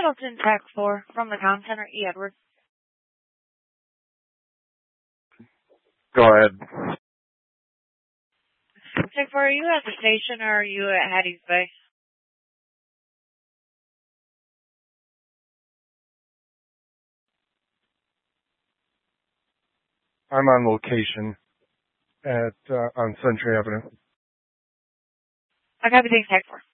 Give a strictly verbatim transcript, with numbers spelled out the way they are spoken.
Middleton Tech four from the comm center, E. Edward. Go ahead. Tech four, are you at the station or are you at Hattie's Bay? I'm on location at uh, on Century Avenue. I copy things, Tech four.